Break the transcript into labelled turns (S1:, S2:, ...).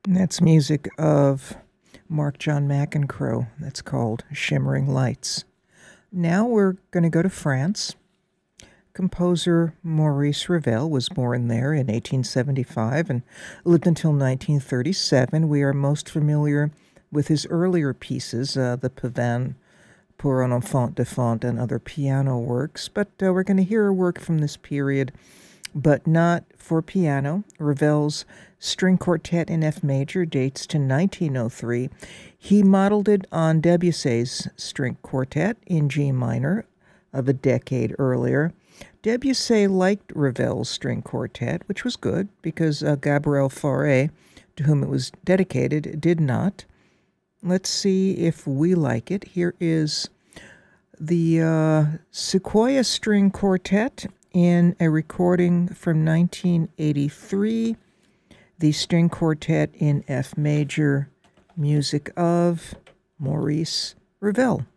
S1: And that's music of Mark John McEncroe. That's called Shimmering Lights. Now we're going to go to France. Composer Maurice Ravel was born there in 1875 and lived until 1937. We are most familiar with his earlier pieces, the Pavane pour un enfant de fente and other piano works, but we're going to hear a work from this period, but not for piano. Ravel's string quartet in F major dates to 1903. He modeled it on Debussy's string quartet in G minor of a decade earlier. Debussy liked Ravel's string quartet, which was good because Gabriel Fauré, to whom it was dedicated, did not. Let's see if we like it. Here is the Sequoia String Quartet in a recording from 1983. The string quartet in F major, music of Maurice Ravel.